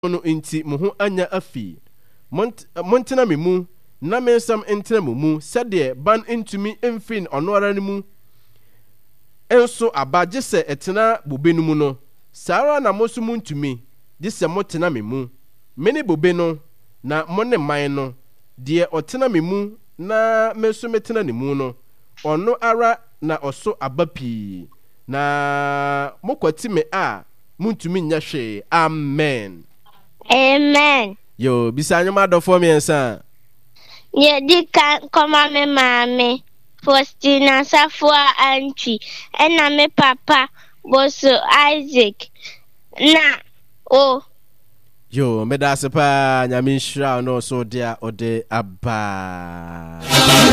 no inti mo ho anya afi montena me mu na me nsam entena mu sede ban entumi emfin ono ara ne mu enso abaje se etena bobe no mu no sara na moso mu ntumi dise motena me mu meni bobe no na monne man no de otena me mu na meso metena ne mu no ono ara na oso abapi na mokwati me a muntumi nya hwe. Amen. Amen. Yo bisanyo ma do for me ensa Ye di kan koma me mame Faustina Safua Antwi ena me papa Boso Isaac na yo meda sepa nyame nhira no so dia ode aba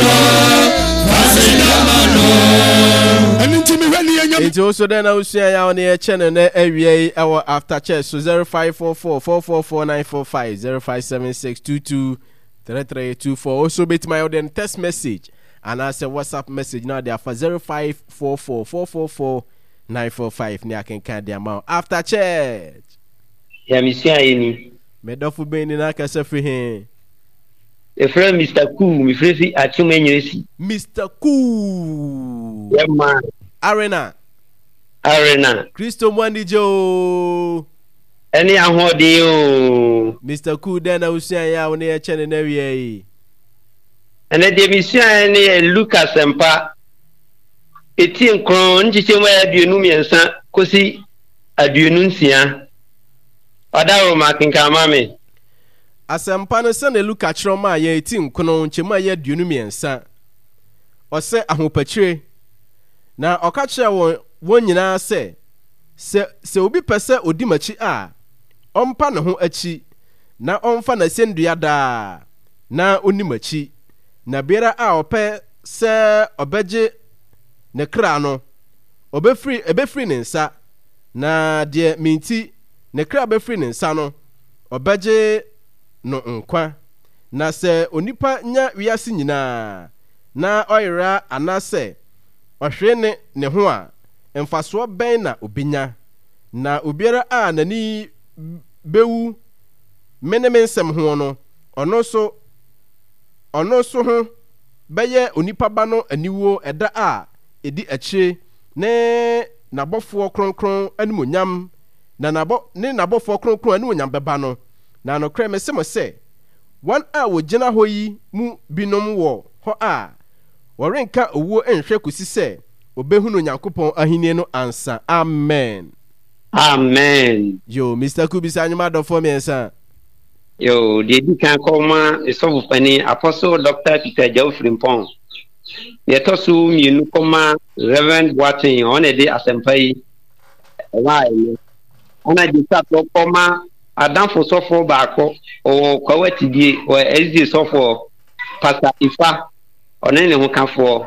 Enti also then I will say ya on your channel na awie our after church so 0544444945 0576223324 also bit my own text message and I say WhatsApp message now there for 0544444945 ni akenka the amount after church ya misia yeni medofu beni na kasa free he e friend Mr. Cool mi fresi achumenyesi Mr. Cool yeah man Arena Kristo Mwandijo eni ahode o Mr. Cool den na usia ya woni e chene na wie yi ene de misia eni Lucas empa eti nkron nchiche ma aduonu miensa kosi aduonu nsia Odawo makinka mame asempa no se na Luka chiroma ya eti nkono nchema ya aduonu miensa ose ahopachire na okachire won nyina se obi pese odimachi a ompa ne ho achi na omfa na sendua da na onimachi na biara a ope se obeje ne kra no obefri ne nsa na de minti ne kra befri ne nsa no obeje no nkwa na se onipa nya wiase nyina na oyra anase ohwe ne ho a emfaso ben na obinya na obiara a nani bewu menemensem ho no ono so ho beye onipa ba no aniwo eda a edi achi ne nabofo kronkron animonyam na nabofo kronkron animonyam beba no na no kra mesemo se wan a wogina hoyi mu binom wo ho a worenka owo enhwe kusi se obehunu Nyankopon ahenie no ansa. Amen. Yo Mr. Kubisa anyuma do for me ensa yo de kan koma esofu pani Apostle Dr. Peter Jawfrimpon yetosu mienu koma Reverend Boatin on de asempai ona di sapo koma adanfo sofo baako o kwawatidie o ezdi sofo Pastor Ifa ona ne ho kafo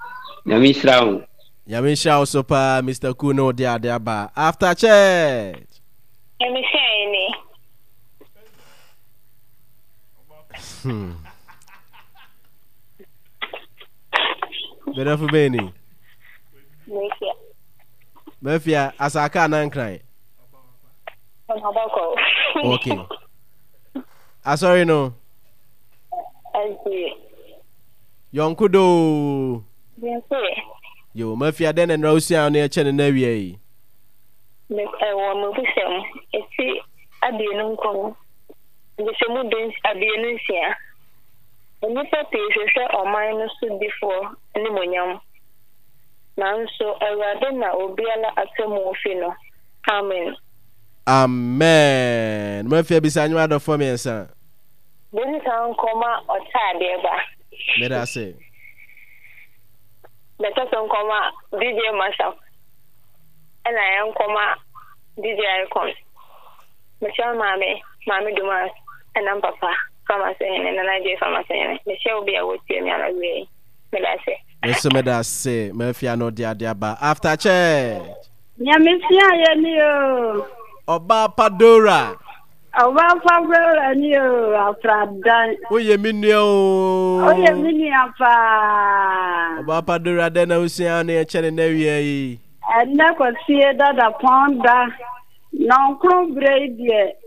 Yami shao sopa Mr. Kuno dia ba after church Yami shine Bedafu beni Mefia asaka nankran Okay Sorry no Yonkudo Yo mafia den and Rosia on the channel na wie me wo busem eti abienu nkomo ndesemu den abienu nsia eni pete hwehwe oman no so before ni monyam nanso awade na obiala atemu ofi no. Amen. Mafia bisanyu ado for me ensa Beni kan koma otade ba Meda say Better son koma DJ Masha and I am koma DJ Icon. Michelle Mami Dumas and I'm Papa from us and I do from us and Michelle will be able to me on a way. Meda say Mafia no dia ba after church. Ya Mafia yo Oba Padora Oba Padora ni o afradan Oye minio Oye mini apa Oba Padora den na usia na chene na wie na ko sie da ponda non kro breidie